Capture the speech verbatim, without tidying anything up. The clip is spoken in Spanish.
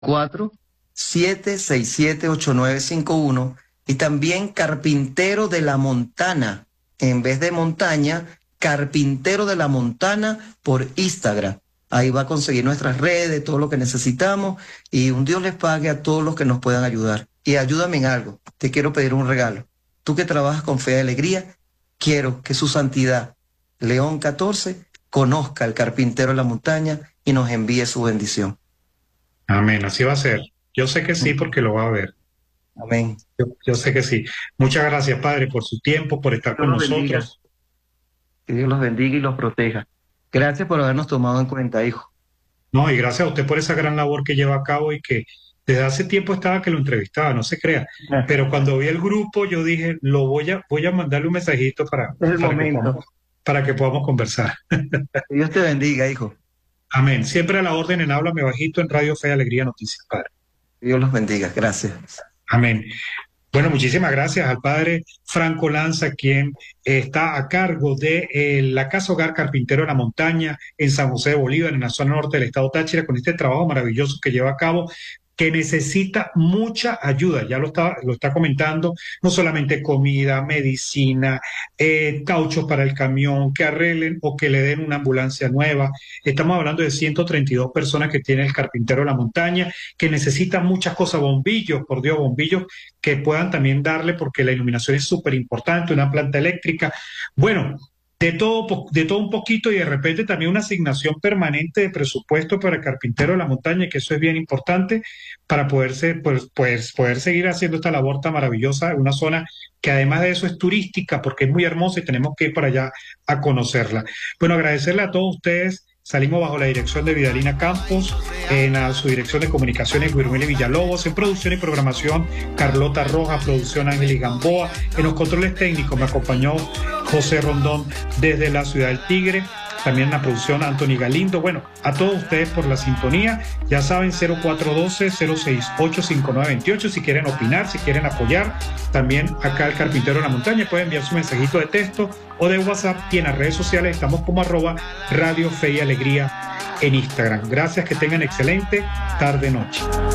cuatro, siete seis siete, ocho nueve cinco uno y también Carpintero de la Montana, en vez de montaña, Carpintero de la Montana por Instagram. Ahí va a conseguir nuestras redes, todo lo que necesitamos y un Dios les pague a todos los que nos puedan ayudar. Y ayúdame en algo, te quiero pedir un regalo. Tú que trabajas con Fe y Alegría, quiero que su santidad, León catorce, conozca al Carpintero de la Montaña y nos envíe su bendición. Amén, así va a ser. Yo sé que sí porque lo va a ver. Amén. Yo, yo sé que sí. Muchas gracias, Padre, por su tiempo, por estar Dios con los bendiga. nosotros. Que Dios los bendiga y los proteja. Gracias por habernos tomado en cuenta, hijo. No, y gracias a usted por esa gran labor que lleva a cabo y que desde hace tiempo estaba que lo entrevistaba, no se crea. Pero cuando vi el grupo, yo dije, lo voy a, voy a mandarle un mensajito para, Es el para, que momento. podamos, para que podamos conversar. Que Dios te bendiga, hijo. Amén. Siempre a la orden en Háblame Bajito en Radio Fe y Alegría Noticias, Padre. Que Dios los bendiga. Gracias. Amén. Bueno, muchísimas gracias al padre Franco Lanza, quien está a cargo de eh, la Casa Hogar Carpintero de la Montaña en San José de Bolívar, en la zona norte del estado Táchira, con este trabajo maravilloso que lleva a cabo, que necesita mucha ayuda. Ya lo está, lo está comentando, no solamente comida, medicina, eh, cauchos para el camión, que arreglen o que le den una ambulancia nueva. Estamos hablando de ciento treinta y dos personas que tiene el Carpintero de la Montaña, que necesitan muchas cosas, bombillos, por Dios, bombillos que puedan también darle, porque la iluminación es súper importante, una planta eléctrica. Bueno, de todo, de todo un poquito y de repente también una asignación permanente de presupuesto para el Carpintero de la Montaña, que eso es bien importante para poderse, pues, pues, poder seguir haciendo esta labor tan maravillosa en una zona que además de eso es turística, porque es muy hermosa y tenemos que ir para allá a conocerla. Bueno, agradecerle a todos ustedes. Salimos bajo la dirección de Vidalina Campos, en la, su dirección de comunicaciones Guirumeli Villalobos, en producción y programación Carlota Rojas, producción Ángel Gamboa, en los controles técnicos me acompañó José Rondón desde la ciudad del Tigre, también en la producción Anthony Galindo. Bueno, a todos ustedes por la sintonía, ya saben, cero cuatro uno dos, cero seis ocho, cinco nueve dos ocho, si quieren opinar, si quieren apoyar, también acá el Carpintero de la Montaña, pueden enviar su mensajito de texto o de WhatsApp, y en las redes sociales estamos como arroba Radio Fe y Alegría en Instagram. Gracias, que tengan excelente tarde-noche.